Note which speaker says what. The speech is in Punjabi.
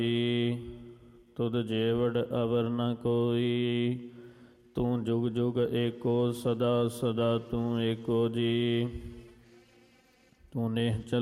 Speaker 1: ਤੁਧ ਜੇਵੜ ਅਵਰ ਨ ਕੋਈ। ਤੂੰ ਜੁਗ ਜੁਗ ਏਕੋ, ਸਦਾ ਸਦਾ ਤੂੰ ਏਕੋ ਜੀ। ਤੂੰ ਨਿਹਚਲ